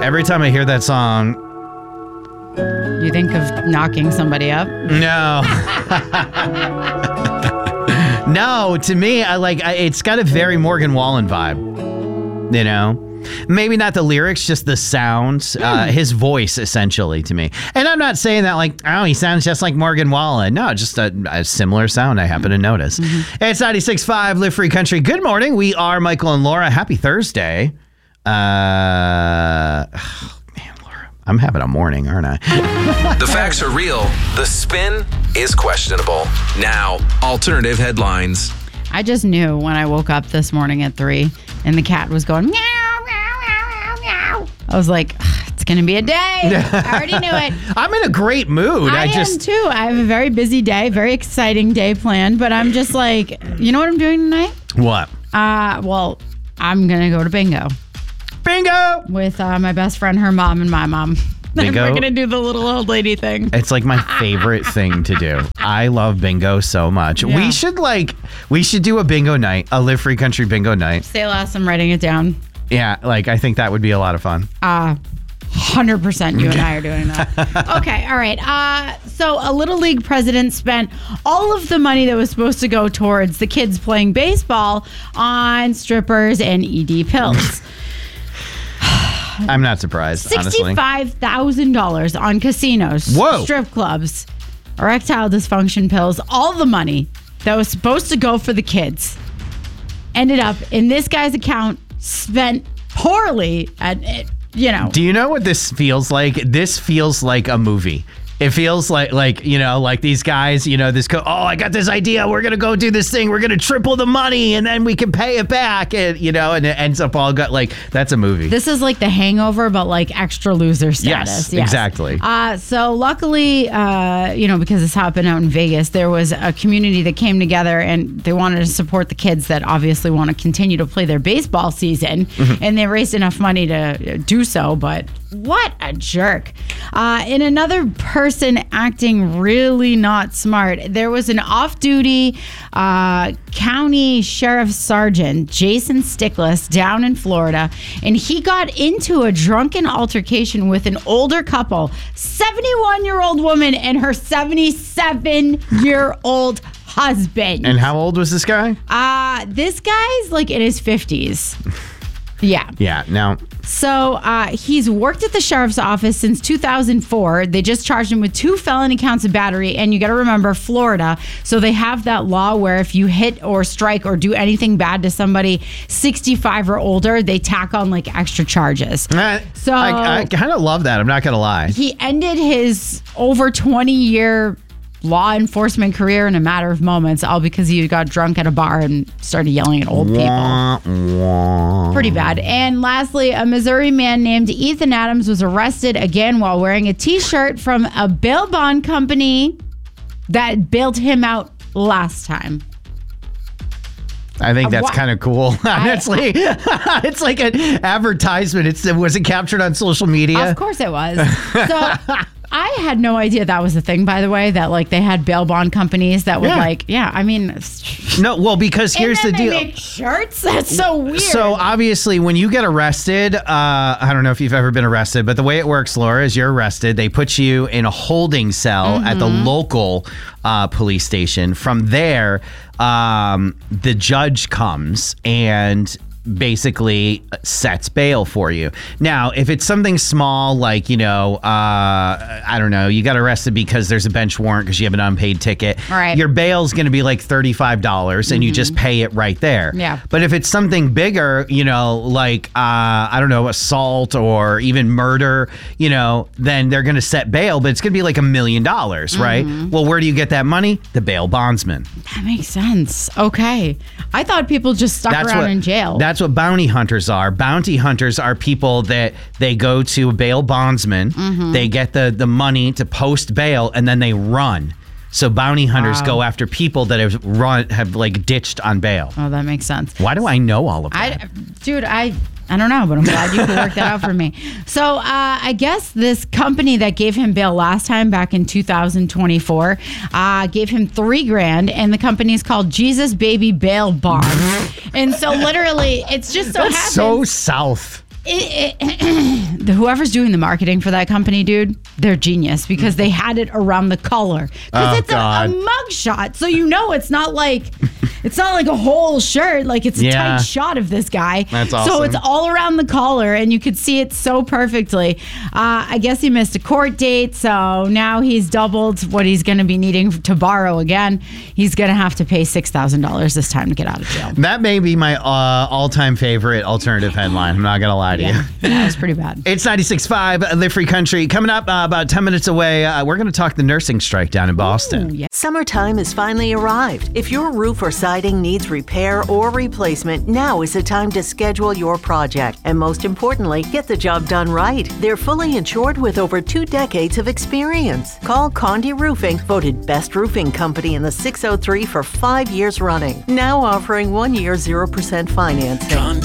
Every time I hear that song, You think of knocking somebody up? no. No, to me, it's got a very Morgan Wallen vibe, you know? Maybe not the lyrics, just the sounds, his voice, essentially, to me. And I'm not saying that he sounds just like Morgan Wallen. No, just a similar sound I happen to notice. Mm-hmm. It's 96.5 Live Free Country. Good morning. We are Michael and Laura. Happy Thursday. Man, Laura, I'm having a morning, aren't I? The facts are real. The spin is questionable. Now, alternative headlines. I just knew when I woke up this morning at 3 and the cat was going meow. I was like, it's going to be a day. I already knew it. I'm in a great mood. I am too. I have a very busy day, very exciting day planned, but I'm just like, you know what I'm doing tonight? What? Well, I'm going to go to bingo. Bingo! With my best friend, her mom, and my mom. Bingo? We're going to do the little old lady thing. It's like my favorite thing to do. I love bingo so much. Yeah. We should do a bingo night, a Live Free Country bingo night. Say less, I'm writing it down. Yeah, I think that would be a lot of fun. 100% you and I are doing that. Okay, all right. So a Little League president spent all of the money that was supposed to go towards the kids playing baseball on strippers and ED pills. I'm not surprised, honestly. $65,000 on casinos, Whoa. Strip clubs, erectile dysfunction pills, all the money that was supposed to go for the kids ended up in this guy's account, spent poorly at it, you know. Do you know what this feels like? This feels like a movie. It feels like these guys, I got this idea. We're going to go do this thing. We're going to triple the money and then we can pay it back. And, and it ends up all that's a movie. This is like The Hangover, but extra loser status. Yes, exactly. So luckily, because this happened out in Vegas, there was a community that came together and they wanted to support the kids that obviously want to continue to play their baseball season. Mm-hmm. And they raised enough money to do so, but what a jerk. In another person acting really not smart, there was an off-duty county sheriff sergeant, Jason Stickless, down in Florida, and he got into a drunken altercation with an older couple, 71-year-old woman and her 77-year-old husband. And how old was this guy? This guy's in his 50s. Yeah. Yeah. Now. So he's worked at the sheriff's office since 2004. They just charged him with 2 felony counts of battery. And you got to remember, Florida. So they have that law where if you hit or strike or do anything bad to somebody 65 or older, they tack on extra charges. So I kind of love that. I'm not going to lie. He ended his over 20-year law enforcement career in a matter of moments, all because he got drunk at a bar and started yelling at old people. Pretty bad. And lastly, a Missouri man named Ethan Adams was arrested again while wearing a t-shirt from a bail bond company that bailed him out last time. I think that's kind of cool. Honestly, it's like an advertisement. Was it captured on social media? Of course it was. So I had no idea that was a thing, by the way, that they had bail bond companies that would No, well, because here's the deal. They make shirts? That's so weird. So obviously when you get arrested, I don't know if you've ever been arrested, but the way it works, Laura, is you're arrested. They put you in a holding cell at the local police station. From there, the judge comes and basically sets bail for you. Now, if it's something small, I don't know, you got arrested because there's a bench warrant because you have an unpaid ticket. Right. Your bail's going to be $35 and you just pay it right there. Yeah. But if it's something bigger, I don't know, assault or even murder, then they're going to set bail, but it's going to be $1 million, right? Well, where do you get that money? The bail bondsman. That makes sense. Okay. I thought people just stuck around in jail. That's what bounty hunters are. Bounty hunters are people that they go to a bail bondsman, they get the money to post bail, and then they run. So bounty hunters go after people that have ditched on bail. Oh, that makes sense. Why do I know all of that? I don't know, but I'm glad you could work that out for me. So I guess this company that gave him bail last time back in 2024 gave him $3,000, and the company is called Jesus Baby Bail Bond. And so literally, it's just so happens. So south. Whoever's doing the marketing for that company, dude, they're genius because they had it around the collar. Because it's a mug shot, so it's not like a whole shirt. Like it's a tight shot of this guy. That's awesome. So it's all around the collar, and you could see it so perfectly. I guess he missed a court date, so now he's doubled what he's going to be needing to borrow again. He's going to have to pay $6,000 this time to get out of jail. That may be my all-time favorite alternative headline. I'm not going to lie to you. That was pretty bad. It's 96.5, The Free Country. Coming up about 10 minutes away, we're going to talk the nursing strike down in Boston. Ooh, yeah. Summertime has finally arrived. If your roof or siding needs repair or replacement, now is the time to schedule your project. And most importantly, get the job done right. They're fully insured with over 2 decades of experience. Call Condé Roofing, voted best roofing company in the 603 for 5 years running. Now offering 1 year 0% financing.